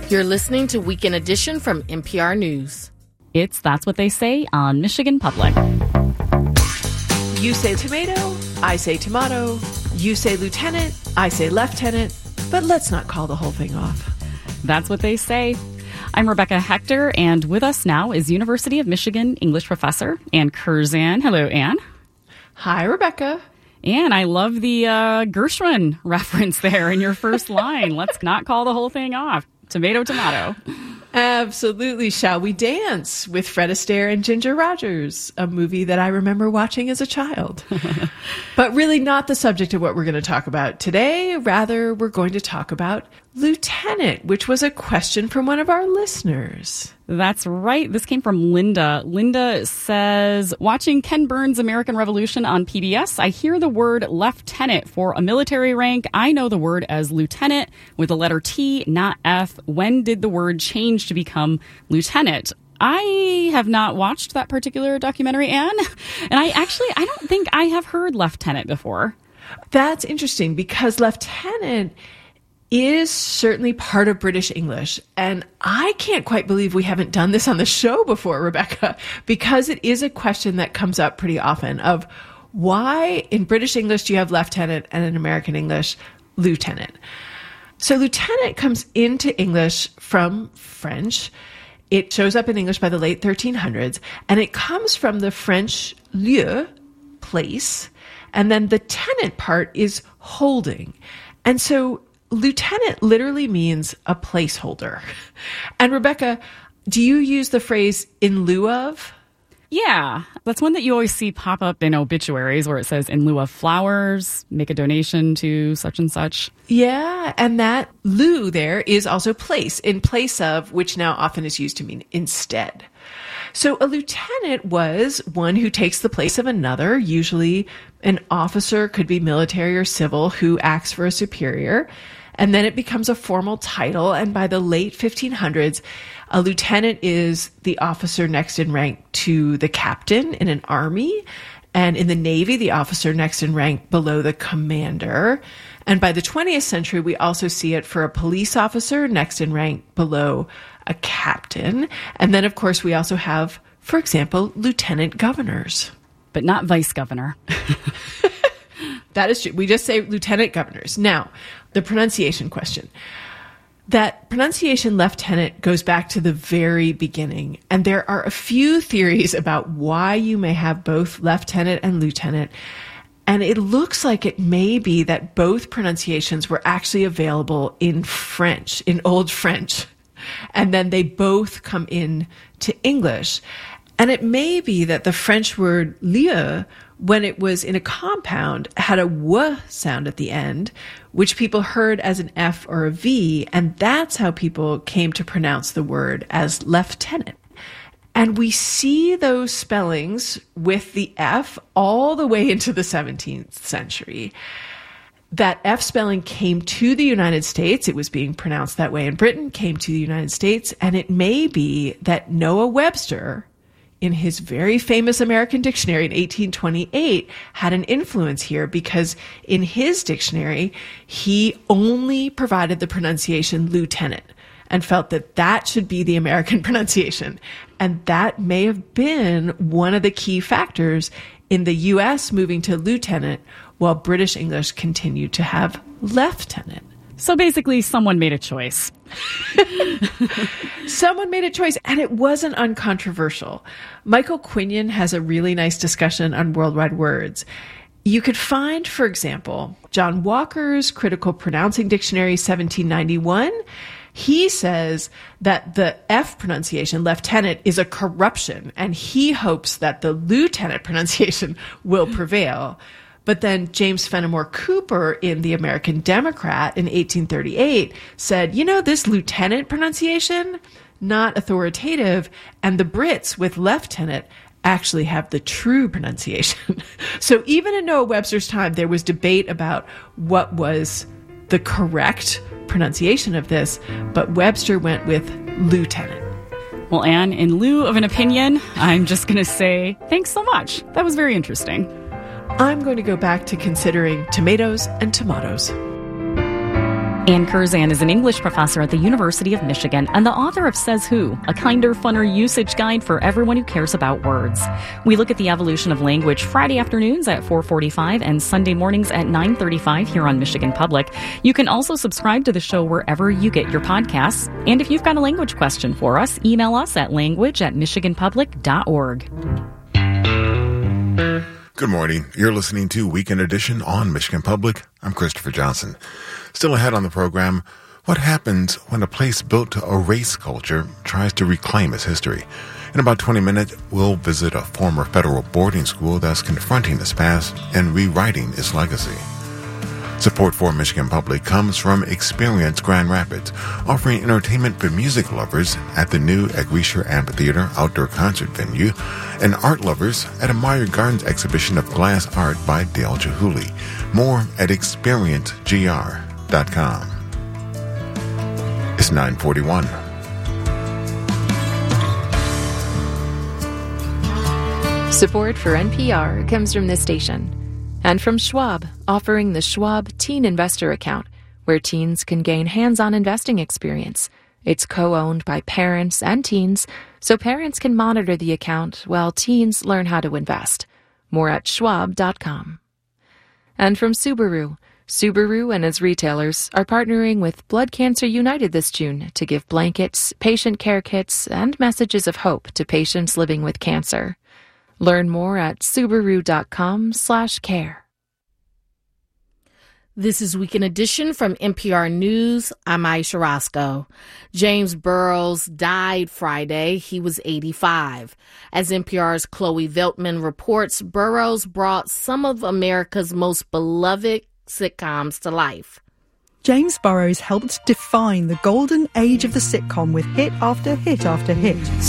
You're listening to Weekend Edition from NPR News. It's That's What They Say on Michigan Public. You say tomato, I say tomato. You say lieutenant, I say lieutenant. But let's not call the whole thing off. That's What They Say. I'm Rebecca Hector, and with us now is University of Michigan English professor Ann Curzan. Hello, Ann. Hi, Rebecca. And I love the Gershwin reference there in your first line. Let's not call the whole thing off. Tomato, tomato. Absolutely. Shall we dance with Fred Astaire and Ginger Rogers, a movie that I remember watching as a child. But really not the subject of what we're going to talk about today. Rather, we're going to talk about lieutenant, which was a question from one of our listeners. That's right. This came from Linda. Linda says, watching Ken Burns' American Revolution on PBS, I hear the word lieutenant for a military rank. I know the word as lieutenant with the letter T, not F. When did the word change to become lieutenant? I have not watched that particular documentary, Anne. And I don't think I have heard lieutenant before. That's interesting because lieutenant is certainly part of British English. And I can't quite believe we haven't done this on the show before, Rebecca, because it is a question that comes up pretty often of why in British English do you have lieutenant and in American English, lieutenant? So lieutenant comes into English from French. It shows up in English by the late 1300s, and it comes from the French lieu, place, and then the tenant part is holding. And so lieutenant literally means a placeholder. And Rebecca, do you use the phrase in lieu of? Yeah, that's one that you always see pop up in obituaries where it says in lieu of flowers, make a donation to such and such. Yeah, and that lieu there is also place, in place of, which now often is used to mean instead. So a lieutenant was one who takes the place of another, usually an officer, could be military or civil, who acts for a superior. And then it becomes a formal title. And by the late 1500s, a lieutenant is the officer next in rank to the captain in an army. And in the Navy, the officer next in rank below the commander. And by the 20th century, we also see it for a police officer next in rank below a captain. And then, of course, we also have, for example, lieutenant governors. But not vice governor. That is true. We just say lieutenant governors. Now, the pronunciation question. That pronunciation lieutenant goes back to the very beginning. And there are a few theories about why you may have both lieutenant and lieutenant. And it looks like it may be that both pronunciations were actually available in French, in Old French. And then they both come in to English. And it may be that the French word lieu, when it was in a compound, had a w sound at the end, which people heard as an F or a V, and that's how people came to pronounce the word as lieutenant. And we see those spellings with the F all the way into the 17th century. That F spelling came to the United States. It was being pronounced that way in Britain, came to the United States, and it may be that Noah Webster, in his very famous American dictionary in 1828, had an influence here because in his dictionary, he only provided the pronunciation lieutenant and felt that that should be the American pronunciation. And that may have been one of the key factors in the U.S. moving to lieutenant while British English continued to have lieutenant. So basically, someone made a choice. Someone made a choice, and it wasn't uncontroversial. Michael Quinion has a really nice discussion on Worldwide Words. You could find, for example, John Walker's Critical Pronouncing Dictionary, 1791. He says that the F pronunciation, lieutenant, is a corruption, and he hopes that the lieutenant pronunciation will prevail. But then James Fenimore Cooper in The American Democrat in 1838 said, you know, this lieutenant pronunciation, not authoritative, and the Brits with lieutenant actually have the true pronunciation. So even in Noah Webster's time, there was debate about what was the correct pronunciation of this, but Webster went with lieutenant. Well, Anne, in lieu of an opinion, I'm just going to say thanks so much. That was very interesting. I'm going to go back to considering tomatoes and tomatoes. Ann Curzan is an English professor at the University of Michigan and the author of Says Who, a kinder, funner usage guide for everyone who cares about words. We look at the evolution of language Friday afternoons at 4:45 and Sunday mornings at 9:35 here on Michigan Public. You can also subscribe to the show wherever you get your podcasts. And if you've got a language question for us, email us at language@michiganpublic.org. Good morning. You're listening to Weekend Edition on Michigan Public. I'm Christopher Johnson. Still ahead on the program, what happens when a place built to erase culture tries to reclaim its history? In about 20 minutes, we'll visit a former federal boarding school that's confronting its past and rewriting its legacy. Support for Michigan Public comes from Experience Grand Rapids, offering entertainment for music lovers at the new Egreischer Amphitheater outdoor concert venue and art lovers at a Meyer Gardens exhibition of glass art by Dale Chihuly. More at experiencegr.com. It's 9:41. Support for NPR comes from this station. And from Schwab, offering the Schwab Teen Investor Account, where teens can gain hands-on investing experience. It's co-owned by parents and teens, so parents can monitor the account while teens learn how to invest. More at schwab.com. And from Subaru. Subaru and its retailers are partnering with Blood Cancer United this June to give blankets, patient care kits, and messages of hope to patients living with cancer. Learn more at Subaru.com/care. This is Weekend Edition from NPR News. I'm Aisha Roscoe. James Burroughs died Friday. He was 85. As NPR's Chloe Veltman reports, Burroughs brought some of America's most beloved sitcoms to life. James Burroughs helped define the golden age of the sitcom with hit after hit after hit.